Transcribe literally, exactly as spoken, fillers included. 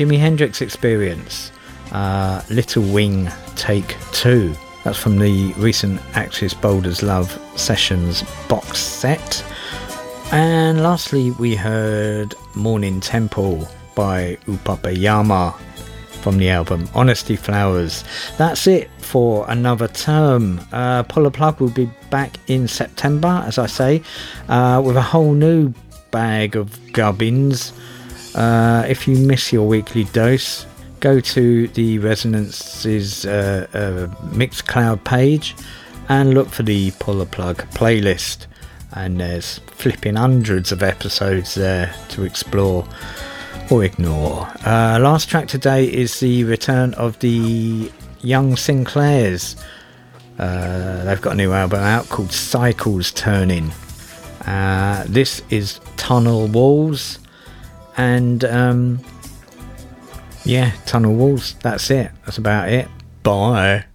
Jimi Hendrix Experience, uh, Little Wing Take two. That's from the recent Axis Boulders Love Sessions box set. And lastly, we heard Morning Temple by Upapayama from the album Honesty Flowers. That's it for another term. Uh, Pull a Plug will be back in September, as I say, uh, with a whole new bag of gubbins. Uh, if you miss your weekly dose, go to the Resonance's uh, uh, Mixcloud page and look for the Pull a Plug playlist. And there's flipping hundreds of episodes there to explore or ignore. Uh, last track today is the return of the Young Sinclairs. Uh, they've got a new album out called Cycles Turning. Uh, this is Tunnel Walls. And um, yeah, Tunnel Walls. That's it. That's about it. Bye.